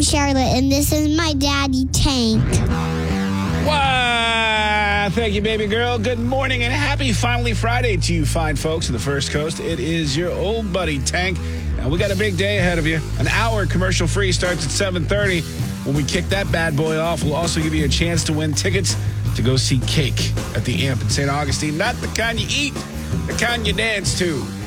name's Charlotte, and this is my daddy, Tank. Wow, thank you, baby girl. Good morning and happy finally Friday to you fine folks on the First Coast. It is your old buddy, Tank. We got a big day ahead of you. An hour commercial-free starts at 7:30. When we kick that bad boy off, we'll also give you a chance to win tickets to go see Cake at the Amp in St. Augustine. Not the kind you eat, the kind you dance to.